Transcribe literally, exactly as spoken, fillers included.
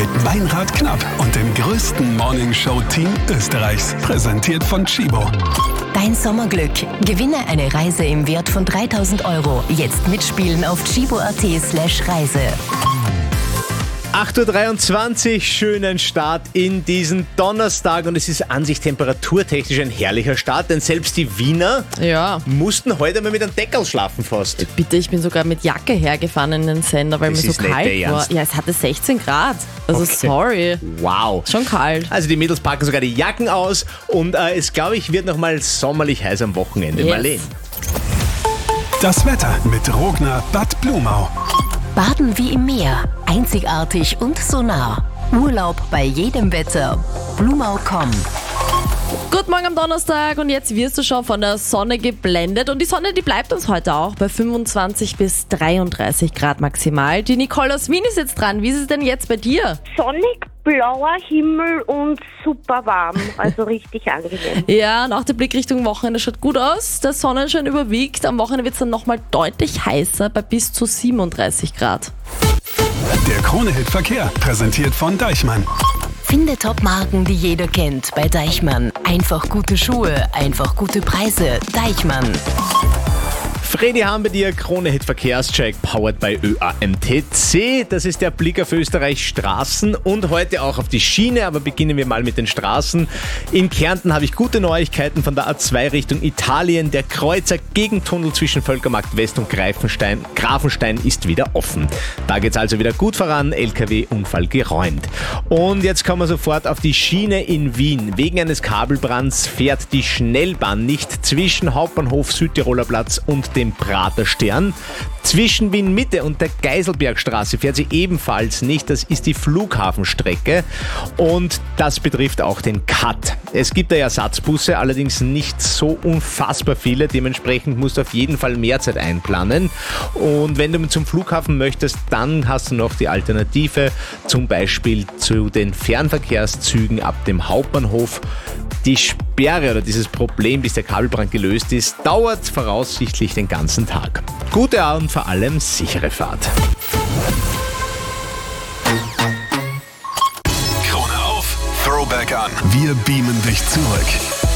mit Meinrad Knapp und dem größten Morningshow-Team Österreichs. Präsentiert von Chibo. Dein Sommerglück. Gewinne eine Reise im Wert von dreitausend Euro. Jetzt mitspielen auf chibo.at slash Reise. acht Uhr dreiundzwanzig, schönen Start in diesen Donnerstag und es ist an sich temperaturtechnisch ein herrlicher Start, denn selbst die Wiener Ja. mussten heute mal mit einem Deckel schlafen fast. Bitte, ich bin sogar mit Jacke hergefahren in den Sender, weil Das mir ist so nicht kalt der war. Ernst. Ja, es hatte sechzehn Grad. Also Okay. sorry. Wow. Schon kalt. Also die Mädels packen sogar die Jacken aus und äh, es, glaube ich, wird nochmal sommerlich heiß am Wochenende. Yes. Marleen. Das Wetter mit Rogner Bad Blumau. Baden wie im Meer. Einzigartig und so nah. Urlaub bei jedem Wetter. blumau punkt com. Guten Morgen am Donnerstag und jetzt wirst du schon von der Sonne geblendet und die Sonne, die bleibt uns heute auch bei fünfundzwanzig bis dreiunddreißig Grad maximal. Die Nicole aus Wien ist jetzt dran. Wie ist es denn jetzt bei dir? Sonnig, blauer Himmel und super warm, also richtig angenehm. Ja, und auch der Blick Richtung Wochenende schaut gut aus. Der Sonnenschein überwiegt. Am Wochenende wird es dann nochmal deutlich heißer bei bis zu siebenunddreißig Grad. Der Krone-Hit Verkehr, präsentiert von Deichmann. Finde Top-Marken, die jeder kennt, bei Deichmann. Einfach gute Schuhe, einfach gute Preise. Deichmann. Fredi haben bei dir Krone-Hit Verkehrscheck, powered by Ö A M T C. Das ist der Blick auf Österreichs Straßen und heute auch auf die Schiene, aber beginnen wir mal mit den Straßen. In Kärnten habe ich gute Neuigkeiten von der A zwei Richtung Italien. Der Kreuzer Gegentunnel zwischen Völkermarkt West und Greifenstein, Grafenstein ist wieder offen. Da geht es also wieder gut voran, L K W-Unfall geräumt. Und jetzt kommen wir sofort auf die Schiene in Wien. Wegen eines Kabelbrands fährt die Schnellbahn nicht zwischen Hauptbahnhof Südtiroler Platz und dem Praterstern. Zwischen Wien Mitte und der Geiselbergstraße fährt sie ebenfalls nicht. Das ist die Flughafenstrecke und das betrifft auch den Cut. Es gibt da Ersatzbusse, allerdings nicht so unfassbar viele. Dementsprechend musst du auf jeden Fall mehr Zeit einplanen. Und wenn du zum Flughafen möchtest, dann hast du noch die Alternative, zum Beispiel zu den Fernverkehrszügen ab dem Hauptbahnhof. Die Sperre oder dieses Problem, bis der Kabelbrand gelöst ist, dauert voraussichtlich den ganzen Tag. Gute und vor allem sichere Fahrt. Krone auf, Throwback an. Wir beamen dich zurück.